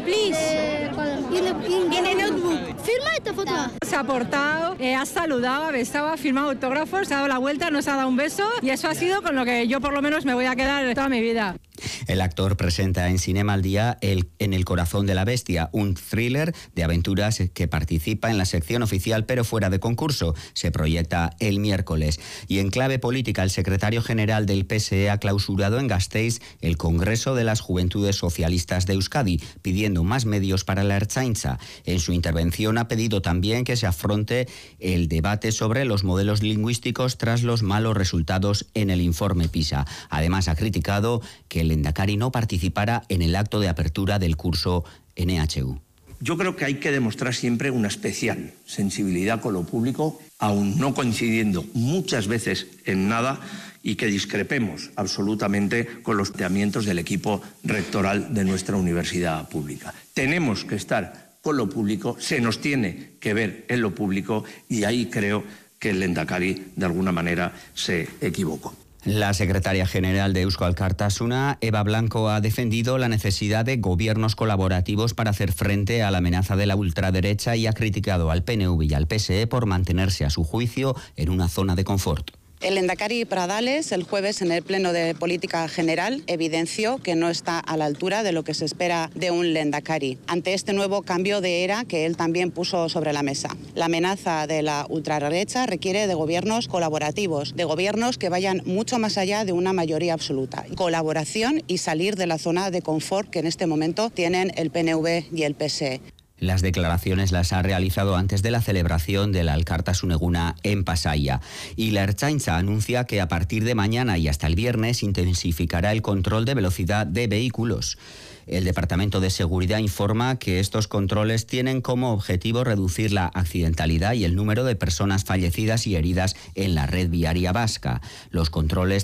please. In the notebook. Firma esta foto. Se ha portado, ha saludado, ha besado, ha firmado autógrafos, se ha dado la vuelta, nos ha dado un beso y eso ha sido con lo que yo por lo menos me voy a quedar toda mi vida. El actor presenta en Cinema al Día En el corazón de la bestia, un thriller de aventuras que participa en la sección oficial pero fuera de concurso. Se proyecta el miércoles. Y en clave política, el secretario general del PSE ha clausurado en Gasteiz el Congreso de las Juventudes Socialistas de Euskadi, pidiendo más medios para la Ertzaintza. En su intervención ha pedido también que se afronte el debate sobre los modelos lingüísticos tras los malos resultados en el informe PISA. Además, ha criticado que el Lehendakari no participara en el acto de apertura del curso NHU. Yo creo que hay que demostrar siempre una especial sensibilidad con lo público, aun no coincidiendo muchas veces en nada y que discrepemos absolutamente con los planteamientos del equipo rectoral de nuestra universidad pública. Tenemos que estar con lo público, se nos tiene que ver en lo público y ahí creo que el Lehendakari de alguna manera se equivocó. La secretaria general de Eusko Alkartasuna, Eva Blanco, ha defendido la necesidad de gobiernos colaborativos para hacer frente a la amenaza de la ultraderecha y ha criticado al PNV y al PSE por mantenerse, a su juicio, en una zona de confort. El Lehendakari Pradales, el jueves en el Pleno de Política General, evidenció que no está a la altura de lo que se espera de un Lehendakari, ante este nuevo cambio de era que él también puso sobre la mesa. La amenaza de la ultraderecha requiere de gobiernos colaborativos, de gobiernos que vayan mucho más allá de una mayoría absoluta. Colaboración y salir de la zona de confort que en este momento tienen el PNV y el PSE. Las declaraciones las ha realizado antes de la celebración de la Alkartasun Eguna en Pasaia. Y la Ertzaintza anuncia que a partir de mañana y hasta el viernes intensificará el control de velocidad de vehículos. El Departamento de Seguridad informa que estos controles tienen como objetivo reducir la accidentalidad y el número de personas fallecidas y heridas en la red viaria vasca. Los controles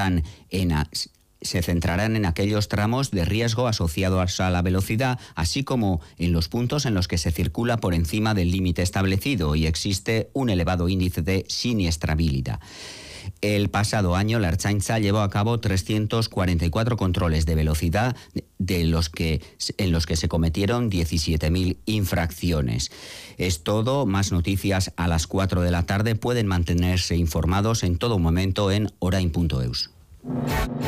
se centrarán en aquellos tramos de riesgo asociados a la velocidad, así como en los puntos en los que se circula por encima del límite establecido y existe un elevado índice de siniestrabilidad. El pasado año la Ertzaintza llevó a cabo 344 controles de velocidad en los que se cometieron 17.000 infracciones. Es todo, más noticias a las 4 de la tarde. Pueden mantenerse informados en todo momento en orain.eus.